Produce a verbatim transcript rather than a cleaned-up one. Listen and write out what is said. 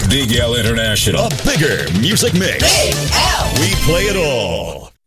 Big L International. A bigger music mix. Big L. We play it all.